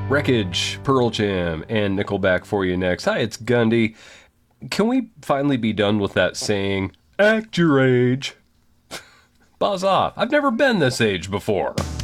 Wreckage, Pearl Jam, and Nickelback for you next. Hi, it's Gundy. Can we finally be done with that saying, act your age? Buzz off. I've never been this age before.